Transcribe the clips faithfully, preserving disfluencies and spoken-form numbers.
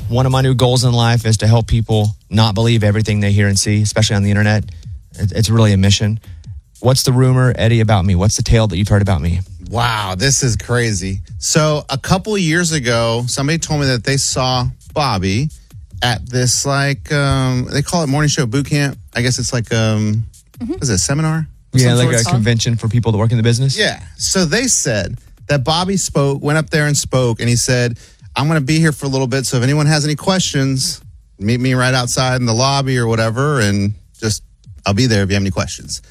one of my new goals in life is to help people not believe everything they hear and see, especially on the internet. It's really a mission. What's the rumor, Eddie, about me? What's the tale that you've heard about me? Wow, this is crazy. So a couple years ago, somebody told me that they saw Bobby at this, like, um, they call it morning show boot camp. I guess it's like, um, mm-hmm. what is it, a seminar? Yeah, like a convention for people that work in the business. Yeah. So they said that Bobby spoke, went up there and spoke, and he said, I'm going to be here for a little bit, so if anyone has any questions, meet me right outside in the lobby or whatever, and just, I'll be there if you have any questions.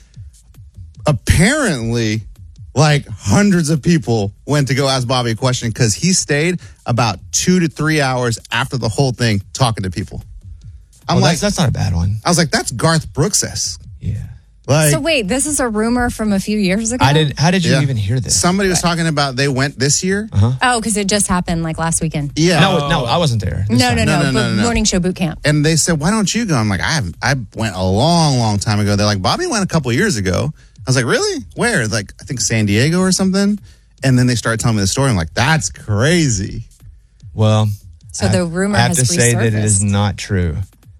Apparently, like hundreds of people went to go ask Bobby a question because he stayed about two to three hours after the whole thing talking to people. I'm well, like, that's, that's not a bad one. I was like, that's Garth Brooks-esque. Yeah. Like, so wait, this is a rumor from a few years ago? I did. How did you yeah. even hear this? Somebody was talking about they went this year. Uh-huh. Oh, because it just happened like last weekend. Yeah. No, no, I wasn't there. No, no, no, no, no, no, no, no. Morning show boot camp. And they said, why don't you go? I'm like, I have, I went a long, long time ago. They're like, Bobby went a couple years ago. I was like, really? Where? Like, I think San Diego or something. And then they started telling me the story. I'm like, that's crazy. Well, so I, the rumor I have has to say that it is resurfaced. not true.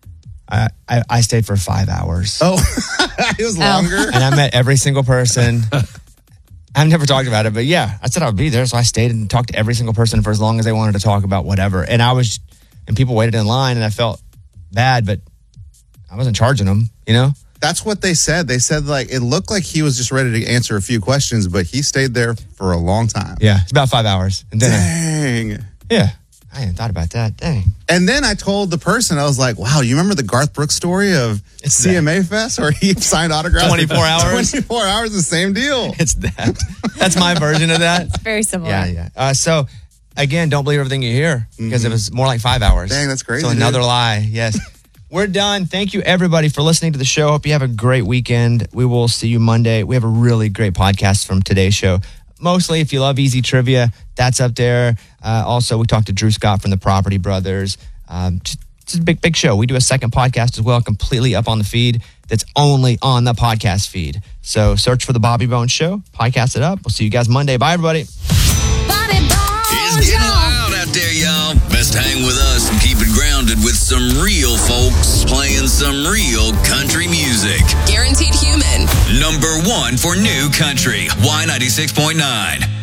I, I, I stayed for five hours. Oh, it was longer. And I met every single person. I've never talked about it, but yeah, I said I would be there. So I stayed and talked to every single person for as long as they wanted to talk about whatever. And I was, and people waited in line and I felt bad, but I wasn't charging them, you know? That's what they said. They said, like, it looked like he was just ready to answer a few questions, but he stayed there for a long time. Yeah, it's about five hours. And then Dang. I, yeah, I hadn't thought about that. Dang. And then I told the person, I was like, wow, you remember the Garth Brooks story of It's C M A Fest where he signed autographs? twenty-four hours? twenty-four hours, the same deal. It's that. That's my version of that. Very similar. Yeah, yeah. Uh, so, again, don't believe everything you hear because mm-hmm. it was more like five hours. Dang, that's crazy. So another dude. lie. Yes. We're done. Thank you, everybody, for listening to the show. Hope you have a great weekend. We will see you Monday. We have a really great podcast from today's show. Mostly, if you love easy trivia, that's up there. Uh, also, we talked to Drew Scott from the Property Brothers. Um, just, it's a big, big show. We do a second podcast as well, completely up on the feed. That's only on the podcast feed. So search for the Bobby Bones Show. Podcast it up. We'll see you guys Monday. Bye, everybody. Bobby Bones It's getting loud out there, y'all. Best hang with us and keep it grounded with some real folks playing some real country music. Guaranteed human. Number one for new country. Y ninety-six point nine.